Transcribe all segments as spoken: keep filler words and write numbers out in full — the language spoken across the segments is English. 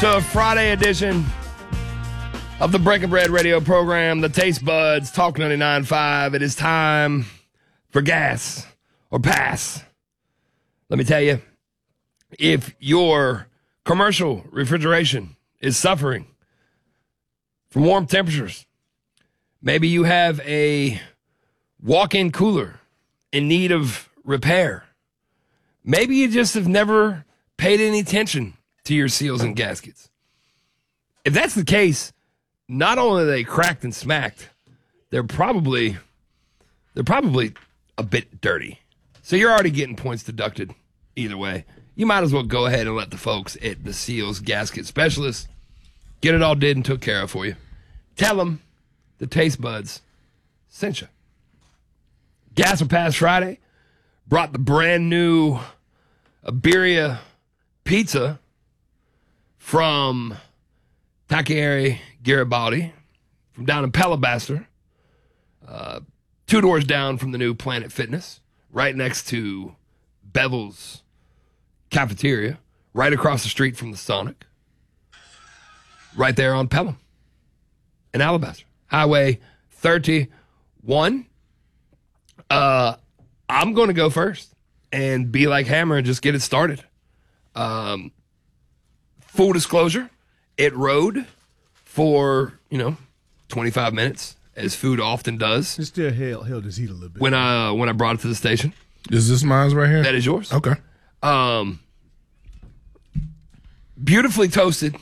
to a Friday edition of the Breaking Bread radio program, the Taste Buds, Talk ninety-nine point five. It is time for gas or pass. Let me tell you, if your commercial refrigeration is suffering from warm temperatures, maybe you have a walk-in cooler in need of repair, maybe you just have never paid any attention to your seals and gaskets. If that's the case, not only are they cracked and smacked, they're probably they're probably a bit dirty. So you're already getting points deducted either way. You might as well go ahead and let the folks at the Seals Gasket Specialists get it all did and took care of for you. Tell them the Taste Buds sent you. Gas or Pass Friday brought the brand new Iberia pizza from Tachiere Garibaldi from down in Palabaster, uh, two doors down from the new Planet Fitness, right next to Bevel's Cafeteria, right across the street from the Sonic, right there on Pelham in Alabaster. Highway thirty-one. Uh, I'm going to go first and be like Hammer and just get it started. Um, full disclosure, it rode for, you know, twenty-five minutes, as food often does. It still held, held his heat a little bit. When I, when I brought it to the station. Is this mine right here? That is yours. Okay. Um, beautifully toasted,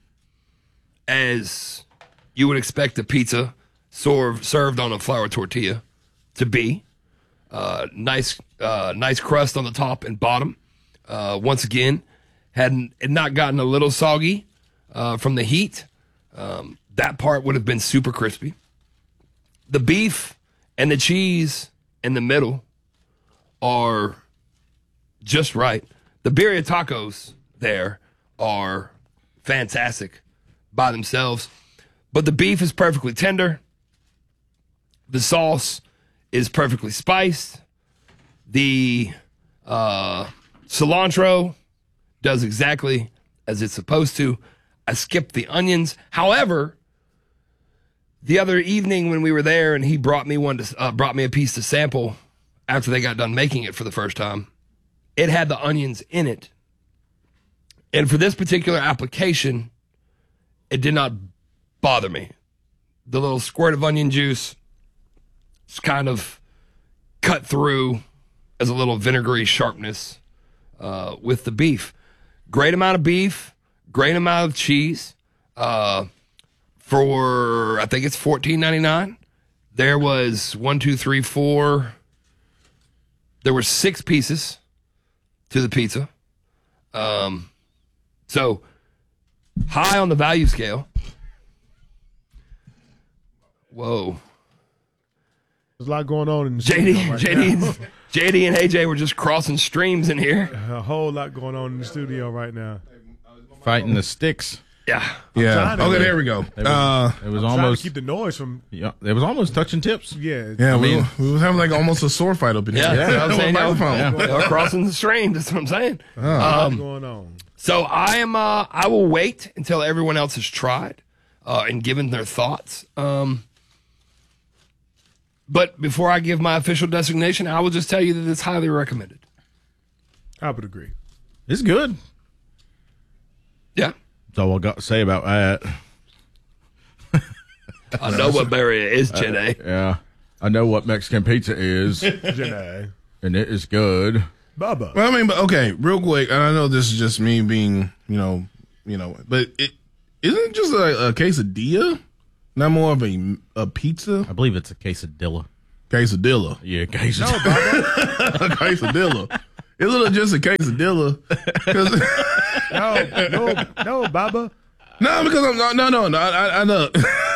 as you would expect a pizza served, served on a flour tortilla to be. Uh, nice, uh, nice crust on the top and bottom. Uh, once again, hadn't had not gotten a little soggy uh, from the heat. Um, that part would have been super crispy. The beef and the cheese in the middle are just right. The birria tacos there are fantastic by themselves, but the beef is perfectly tender. The sauce is perfectly spiced. The uh, cilantro does exactly as it's supposed to. I skipped the onions. However, the other evening when we were there and he brought me one to, uh, brought me a piece to sample after they got done making it for the first time, it had the onions in it. And for this particular application, it did not bother me. The little squirt of onion juice is kind of cut through as a little vinegary sharpness uh, with the beef. Great amount of beef, great amount of cheese. Uh, for, I think it's fourteen ninety-nine. There was one, two, three, four. There were six pieces to the pizza. Um, so high on the value scale. Whoa. There's a lot going on in the J D, studio right J D, now. J D and A J were just crossing streams in here. A whole lot going on in the studio right now. Fighting the sticks. Yeah. Yeah. trying to- Okay, there we go. It was, Uh, it was I'm trying almost to keep the noise from. yeah, it was almost touching tips. Yeah. yeah, I we, mean- we was having like almost a sword fight up in here. Yeah, that's what I'm saying. Y'all, Microphone. y'all crossing the stream. That's what I'm saying. a lot Um, going on. so I am. Uh, I will wait until everyone else has tried uh, and given their thoughts. Um, but before I give my official designation, I will just tell you that it's highly recommended. I would agree. It's good. Yeah, That's all I got to say about that. I know what Barrier is, Jenny. Yeah, I know what Mexican pizza is, Janae. and it is good. Bubba. Well, I mean, but okay, real quick, and I know this is just me being, you know, you know, but it isn't it just a, a quesadilla, not more of a a pizza, I believe it's a quesadilla. quesadilla, Yeah, quesadilla. No, Bubba. a quesadilla. Isn't it just a quesadilla? 'Cause- No, no, no, Baba. no, because I'm no, no, no, no I, I know.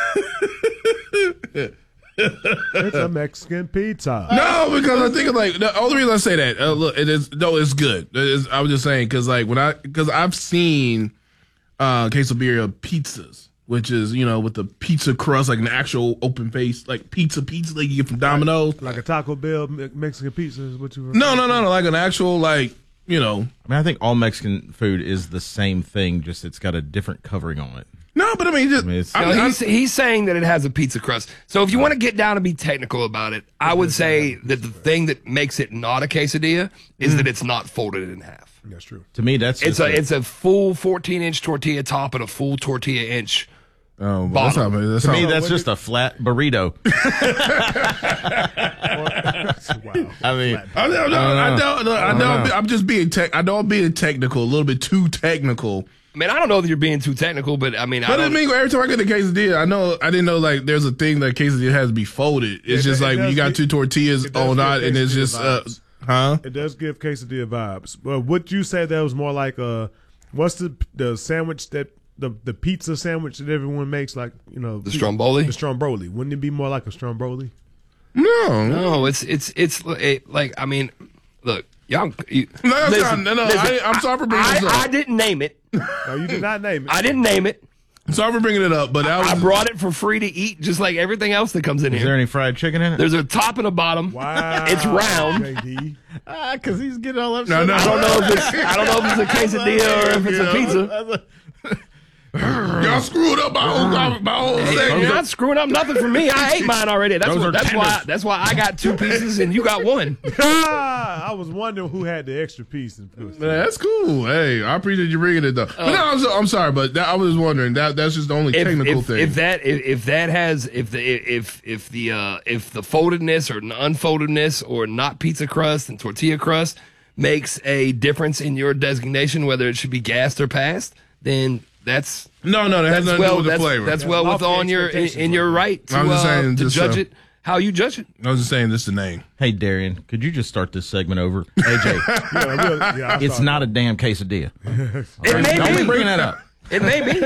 It's a Mexican pizza. No, because I think of like the only reason I say that. Uh, look, it is no, it's good. It is, I was just saying because like when I because I've seen uh, quesadilla pizzas, which is you know with the pizza crust, like an actual open face, like pizza pizza that you get from Domino's. Like a Taco Bell Me- Mexican pizza is what you. No, no, no, no, like an actual like you know. I mean, I think all Mexican food is the same thing, just it's got a different covering on it. No, but I mean, just, I mean, it's- I No, mean, he's, he's saying that it has a pizza crust. So if you want to get down and be technical about it, I would say that the thing that makes it not a quesadilla is that it's not folded in half. That's true. To me, that's It's just a a- it's a full fourteen inch tortilla top and a full tortilla inch. oh, but that's not, bottom. that's to not, me, that's what just a flat burrito. Wow. I mean, I know, no, I know, no, I know. I'm, I'm just being tech. I know I'm being technical, a little bit too technical. I mean, I don't know that you're being too technical, but I mean, I But I don't, mean, every time I get a quesadilla, I know I didn't know like there's a thing that quesadilla has to be folded. It's It- just it like when does you got get- two tortillas it does on get not, and it's quesadilla just uh, vibes. huh? It does give quesadilla vibes. But would you say that was more like a what's the the sandwich that the the pizza sandwich that everyone makes, like, you know, The Stromboli? The Stromboli. Wouldn't it be more like a Stromboli? No, no, no, it's it's it's it, like I mean, look, y'all. You, no, that's listen, not, no, no. listen, I, I'm sorry for bringing I, this up. I didn't name it. No, you did not name it. I didn't name it. sorry for bringing it up, but that was I brought it for free to eat, just like everything else that comes in is here. there any fried chicken in it? There's a top and a bottom. Wow. It's round. J D. Ah, because he's getting all no, upset. no. I don't know if it's I don't know if it's a quesadilla or if it's a pizza. Y'all screwed up my whole my whole Hey, segment. you're not screwing up nothing for me. I ate mine already. That's Those what, are that's why tenders. that's why I got two pieces and you got one. Ah, I was wondering who had the extra piece. And Man, that's cool. Hey, I appreciate you bringing it though. but no, I'm, so, I'm sorry, but that, I was wondering that that's just the only If, technical if, thing. if that if, if that has if the if if the uh, if the foldedness or unfoldedness or not pizza crust and tortilla crust makes a difference in your designation, whether it should be gassed or passed, then that's no, no, that has that's nothing to well do with the that's, flavor. that's well Lofty within your in, expectations, in your bro. right to, I'm just uh, saying, to just, judge uh, it how you judge it. I was just saying this is the name. Hey, Darian, could you just start this segment over? A J, yeah, we'll- yeah, I it's saw not a damn quesadilla. It may Don't be be bringing that up. It may be.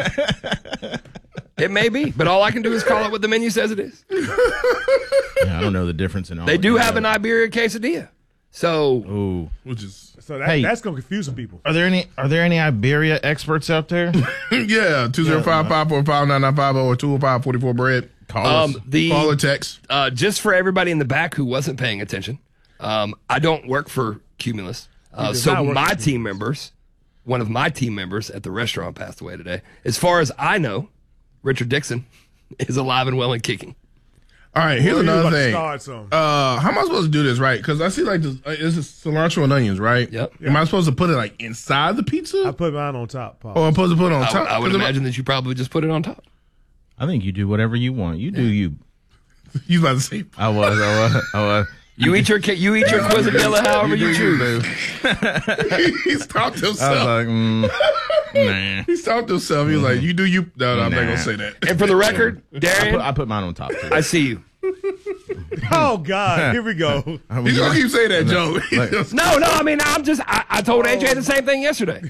It may be, but all I can do is call it what the menu says it is. Yeah, I don't know the difference in all. They do have an Iberia quesadilla. So Ooh. Which is So that, Hey. that's gonna confuse some people. Are there any Are there any Iberia experts out there? yeah, two zero five five four five nine nine five zero or two oh five forty four bread. Call um, us. the Call or text. uh, just for everybody in the back who wasn't paying attention, um, I don't work for Cumulus. Uh, does so not work my for team members, one of my team members at the restaurant passed away today. As far as I know, Richard Dixon is alive and well and kicking. All right, here's Well, you another about to thing. start some. Uh, how am I supposed to do this right? Because I see like this, uh, this is cilantro and onions, right? Yep. Am I supposed to put it like inside the I pizza, put mine on top, Paul. or I'm supposed to put it on I, top? I would 'Cause if imagine that you probably just put it on top. I think you do whatever you want. You do you. You about to say? I was. I was. I was. You eat your ca- you eat your quesadilla however you choose. he stopped I was himself. like, mm, nah. He stopped himself. He was like, "You do you." No, no, I'm not Nah. gonna say that. And for the record, I Darian, put, I put mine on top too. I see you. Oh God, here we go. He's gonna keep saying that, Joe. Like- No, no, I mean I'm just I, I told A J the same thing yesterday.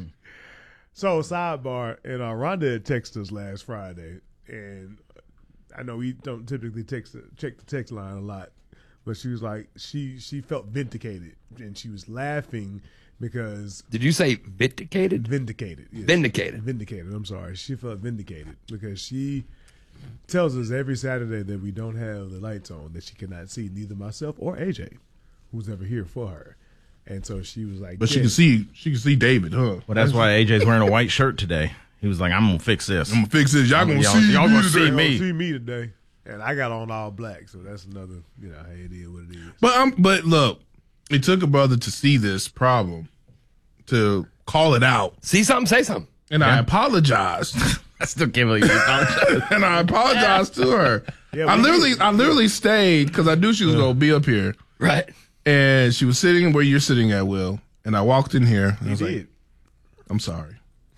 So sidebar, and uh, Rhonda had texted us last Friday, and I know we don't typically text check the text line a lot, but she was like she she felt vindicated, and she was laughing because Did you say vindicated? vindicated, yes. Vindicated. vindicated. I'm sorry, she felt vindicated because she tells us every Saturday that we don't have the lights on, that she cannot see neither myself or A J, who's ever here for her, and so she was like, But she yeah. can see. She can see David, huh? Well, that's why A J's wearing a white shirt today. He was like, I'm gonna fix this. I'm gonna fix this. Y'all gonna Y'all- see. y'all me gonna today. see They me. don't see me today, and I got on all black, so that's another, you know, hey, it is what it is. But um, but look, it took a brother to see this problem, to call it out, See something, say something. and I apologized. I still can't believe you thought and I apologized to her. Yeah, I we literally, did. I literally stayed because I knew she was gonna be up here, Right. and she was sitting where you're sitting at, Will. And I walked in here. And I He was did. like, "I'm sorry.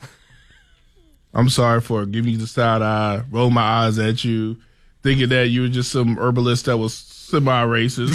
I'm sorry for giving you the side eye, roll my eyes at you, thinking that you were just some herbalist that was semi-racist."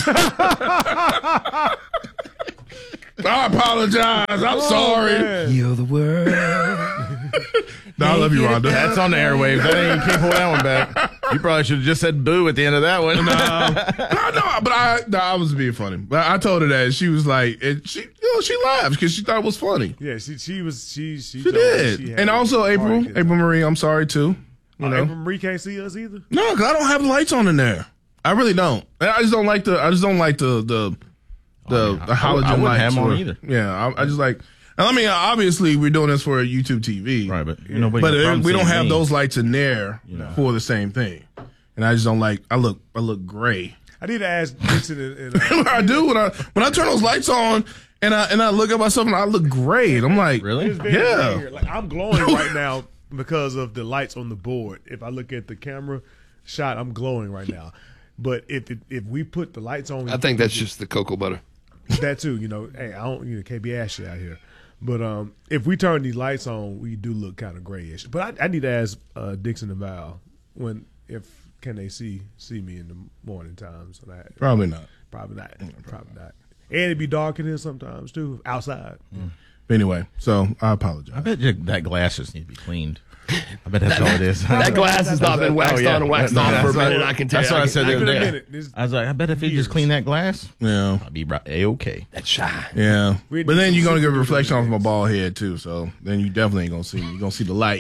I apologize. I'm sorry. man. You're the world. No, I love you, Rhonda. That's on the airwaves. That ain't, you can't pull that one back. You probably should have just said boo at the end of that one. no, no, but I, no, I was being funny. But I told her that, and she was like, and she, you know, she laughed because she thought it was funny. Yeah, she she was she she, She told me did, she had and a also hard April, kid. April Marie. I'm sorry too. You Oh, know, April Marie can't see us either. no, because I don't have the lights on in there. I really don't. I just don't like the. I just don't like the the The, Oh, yeah. the I- halogen I wouldn't lights. have 'em on were- either. Yeah, I, I just like. I mean, obviously, we're doing this for YouTube T V, Right, but you know, but uh, we don't have those lights in there know. for the same thing. And I just don't like. I look. I look gray. I need to ask Dixon and, and uh, I do when I when I turn those lights on and I and I look at myself and I look gray. And I'm like, Really? it's very Yeah. rare. Like I'm glowing right now because of the lights on the board. If I look at the camera shot, I'm glowing right now. But if it, if we put the lights on, I think that's just the cocoa butter. that too. You know, hey, I don't you know can't be ashy out here. But um, if we turn these lights on, we do look kind of grayish. But I, I need to ask uh, Dixon and Val when if can they see see me in the morning times? And I, Probably not. Probably not. Probably not. And it'd be dark in here sometimes too, outside. But anyway, so I I apologize. bet you that glass just needs to be cleaned. I bet that's all it is. That glass has not been waxed Oh, yeah. on and waxed No, on for a that's minute. what- I can tell That's you. what I can- said the Give other it a day. minute. This- I was like, I bet if he Years. just cleaned that glass, Yeah, I'd be right, a-okay. That's shy. yeah. We But need then some you're gonna get a super reflection off good my bald head too. So then you definitely ain't gonna see. You're gonna see the light.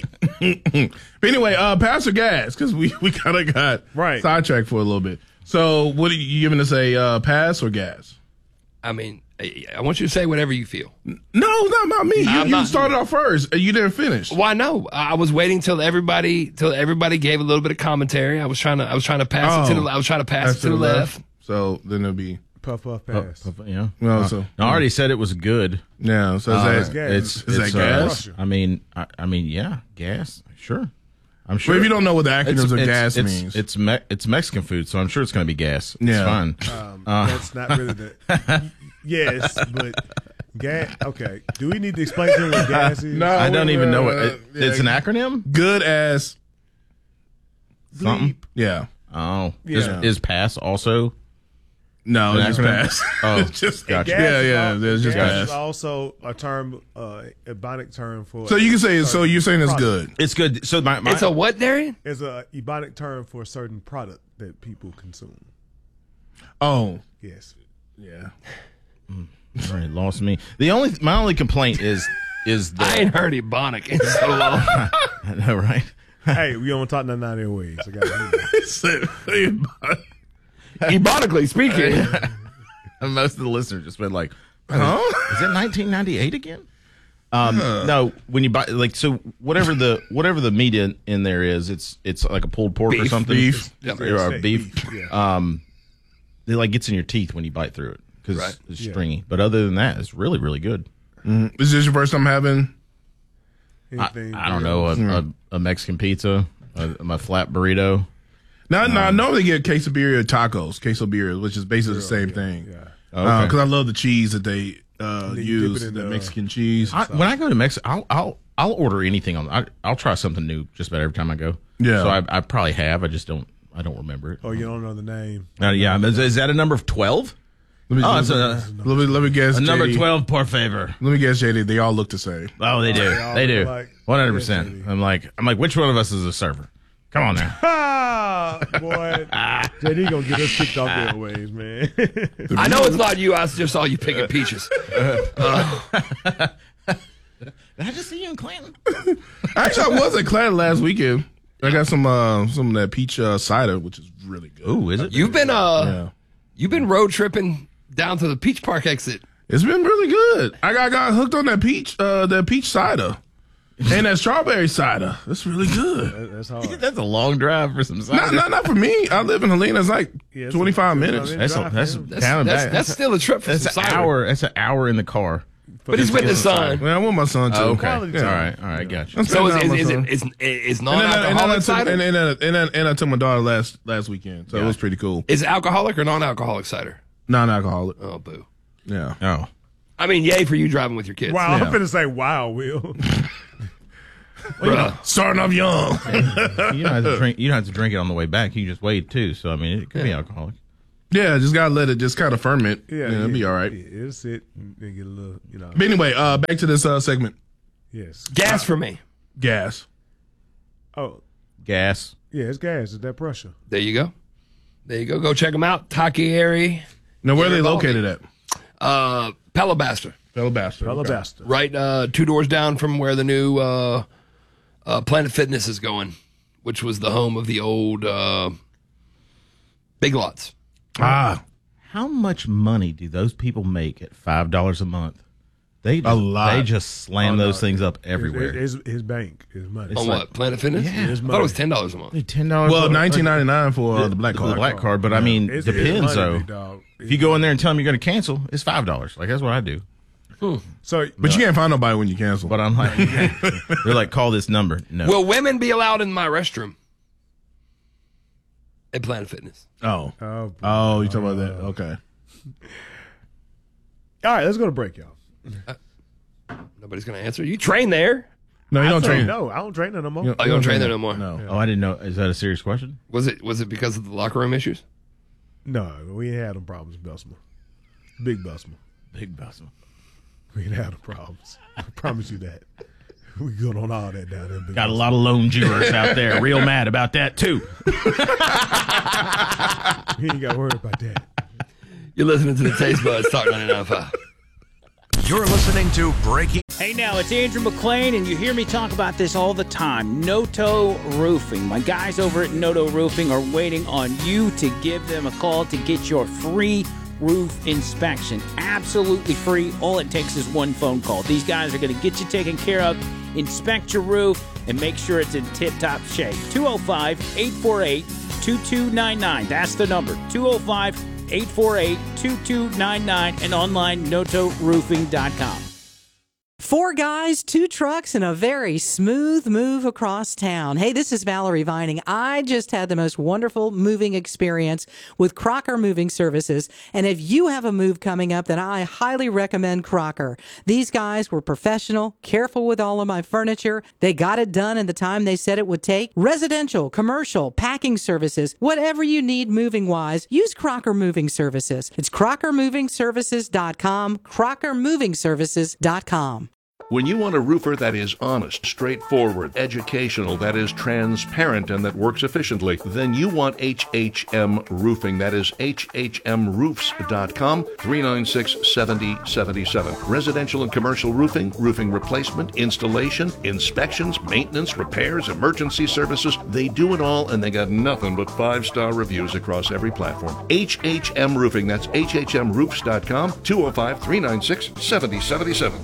But anyway, uh, pass or gas? Because we we kind of got Right. sidetracked for a little bit. So what are you giving us a uh, pass or gas? I mean, I I want you to say whatever you feel. No, not about me. You, I'm you not- started off first. and You didn't finish. Why no? I was waiting till everybody till everybody gave a little bit of commentary. I was trying to I was trying to pass it to Oh. the I was trying to pass Pass it to the left. So then it'll be Puff puff pass. Yeah. no. Uh, So I already said it was good. yeah. So is Uh, that, gas. it's Is that it's, gas? Uh, I mean, I, I mean, yeah, gas. Sure, I'm But sure. if you don't know what the acronyms it's, of it's, gas it's, means, it's me- it's Mexican food, so I'm sure it's going to be gas. It's Yeah. fine. Um, Uh. that's not really the. Yes, but gas. Okay. Do we need to explain to him what gas is? No. I don't we- even know what uh, it, it's yeah. an acronym. good as Something. yeah. Oh, Yeah. is, is pass also? No, An it's just acronym? pass. Oh, it's just gotcha. Gas yeah, is yeah. al- There's just gas pass. is also a term, uh, a Ebonic term for. So you can say so. You're saying it's good. It's good. So my, my It's a what, Darian? It's a Ebonic term for a certain product that people consume. Oh, Yes. yeah. All right, lost me. The only my only complaint is is the I ain't heard Ebonic in so long. I know, right? Hey, we don't talk none of their ways. I got Ebonically speaking. And most of the listeners just been like, Huh? "Is it nineteen ninety-eight again?" Um, no, when you buy like so whatever the whatever the meat in, in there is, it's it's like a pulled pork or Beef. something, Beef. Yep. or uh, Steak, beef. beef, yeah. Um, it like gets in your teeth when you bite through it because Right. it's Yeah. stringy. But other than that, it's really really good. Is this your first time having? I, anything. I don't know a, a, a Mexican pizza, a, my flat burrito. No, no. I normally get quesadilla tacos, quesadilla, which is basically the same thing. Yeah. Because Okay. I love the cheese that they uh, then you dip use, it in the the- Mexican cheese. I, when I go to Mexico, I'll I'll I'll order anything on. I, I'll try something new just about every time I go. Yeah. So I, I probably have. I just don't. I don't remember it. Oh, you don't know the name. Uh, yeah. Is, is that a number of twelve? Let me, Oh, let, it's me, a, let me let me guess. a number J D. twelve, por favor. Let me guess, J D. They all look the same. Oh, they do. they all They do. look like- One hundred Yeah, percent. J D. I'm like, I'm like, which one of us is a server? Come on now. Ah, boy. J D gonna get us kicked off the airways, man. I know it's not you. I just saw you picking peaches. Did I just see you in Clanton? Actually, I was at Clanton last weekend. I got some uh, some of that peach uh, cider, which is really good. Ooh, is it? You've been uh Yeah. you've been road tripping down to the Peach Park exit. It's been really good. I got, got hooked on that peach uh, that peach cider and that strawberry cider. It's really good. That's hard. That's a long drive for some Not, cider. not, not for me. I live in Helena. It's like Yeah, it's twenty-five a- minutes. it's That's a, that's a That's down and that's, back. that's still a trip for That's some an cider. hour. That's an hour in the car. But he's with his son. Man, I want my son too. Oh, okay. Quality All time. right. All right. Gotcha. I'm So spending is, time is, with is, my it son. is is And then I- and then I non-alcoholic took- cider? and then I- and then- and I took my daughter last last weekend, so it was pretty cool. Is it alcoholic or non-alcoholic cider? Non-alcoholic. Oh, boo. Yeah. Oh. I mean, yay for you driving with your kids. Wow, Yeah. I'm finna say wow, Will. Bruh. Starting off young. You don't have to drink. You don't have to drink it on the way back. You can just wait too. So I mean, it could be alcoholic. Yeah, just gotta let it just kind of ferment. Yeah, Yeah, it'll be all right. Yeah, it'll sit and and get a little, you know. But anyway, uh, back to this uh, segment. Yes. Gas for me. Gas. Oh, Gas. yeah, it's gas. It's that pressure. There you go. There you go. Go check them out. Takieri, Now, where are they Garibaldi. located at? uh, Palabaster. Fellow bastard. Okay. Alabaster. Right uh, two doors down from where the new uh, uh, Planet Fitness is going, which was the home of the old uh, Big Lots. Ah, How much money do those people make at five dollars a month? They just, A lot. They just slam Oh, no. those things up everywhere. His, his, his bank, his money. On what? Planet Fitness? Yeah. I thought it was ten dollars a month. Ten dollars. Well, nineteen ninety nine for uh, the black the card. black card, but I mean, It's- it's depends money, though. big dog. If you go in there and tell them you're going to cancel, it's five dollars. Like that's what I do. So, But you can't find nobody when you cancel. But I'm like, they're like, call this number. No. Will women be allowed in my restroom at Planet Fitness? oh, oh, oh, you talking about that? Okay. all right, let's go to break, y'all. Nobody's going to answer. You train there. No, you I don't say train. No, I don't train there no more. You Oh, you don't train there no more? No. oh, I didn't know. Is that a serious question? Was it was it because of the locker room issues? No, we ain't had them problems in Bessemer. Big Bessemer. Big Bessemer. We ain't had them problems. I promise you that. We good on all that down there. in Big Got a Bessemer. lot of lone jurors out there, real mad about that too. We ain't got to worry about that. You're listening to the Taste Buds Talk ninety-nine point five. You're listening to Breaking. Hey now, it's Andrew McLean, and you hear me talk about this all the time. Noto Roofing. My guys over at Noto Roofing are waiting on you to give them a call to get your free roof inspection. Absolutely free. All it takes is one phone call. These guys are going to get you taken care of, inspect your roof, and make sure it's in tip-top shape. two oh five, eight four eight, two two nine nine. That's the number. two oh five, eight four eight, two two nine nine and online noto roofing dot com. Four guys, two trucks, and a very smooth move across town. Hey, this is Valerie Vining. I just had the most wonderful moving experience with Crocker Moving Services. And if you have a move coming up, then I highly recommend Crocker. These guys were professional, careful with all of my furniture. They got it done in the time they said it would take. Residential, commercial, packing services, whatever you need moving-wise, use Crocker Moving Services. It's crocker moving services dot com, crocker moving services dot com. When you want a roofer that is honest, straightforward, educational, that is transparent, and that works efficiently, then you want H H M Roofing. That is H H M roofs dot com, three nine six, seven oh seven seven. Residential and commercial roofing, roofing replacement, installation, inspections, maintenance, repairs, emergency services. They do it all, and they got nothing but five-star reviews across every platform. H H M Roofing. That's H H M roofs dot com, two oh five, three nine six, seven oh seven seven.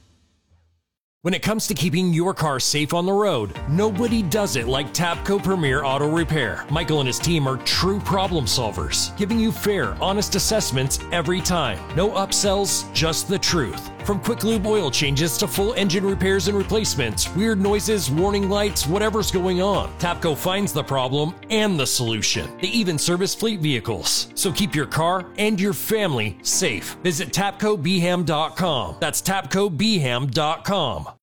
When it comes to keeping your car safe on the road, nobody does it like Tapco Premier Auto Repair. Michael and his team are true problem solvers, giving you fair, honest assessments every time. No upsells, just the truth. From quick lube oil changes to full engine repairs and replacements, weird noises, warning lights, whatever's going on, Tapco finds the problem and the solution. They even service fleet vehicles. So keep your car and your family safe. Visit tapco b ham dot com. That's tapco b ham dot com.